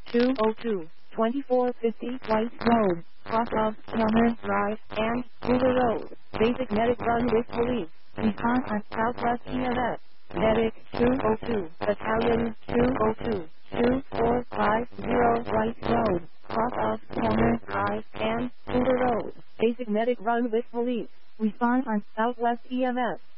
202, 2450 White Road, cross of Kilmer Drive, and Hoover Road. Basic medic run with police. Response on Southwest EMS. Medic 202, Battalion 202, 2450 White Road, cross of Kilmer Drive, and Hoover Road. Basic medic run with police. Response on Southwest EMS.